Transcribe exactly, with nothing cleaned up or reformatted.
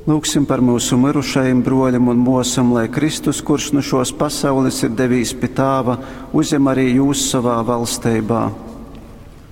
Lūksim par mūsu mirušajiem broļiem un mūsam, lai Kristus, kurš no šos pasaules ir devījis pie Tēva, uzņem arī jūs savā valstībā.